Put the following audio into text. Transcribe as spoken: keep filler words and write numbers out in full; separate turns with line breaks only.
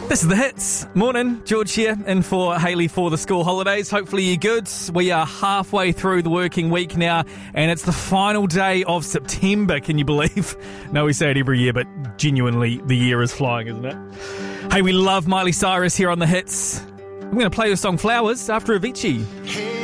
This is The Hits. Morning, George here, in for Hayley for the school holidays. Hopefully you're good. We are halfway through the working week now, and it's the final day of September, can you believe? No, we say it every year, but genuinely the year is flying, isn't it? Hey, we love Miley Cyrus here on The Hits. I'm going to play her song Flowers after Avicii.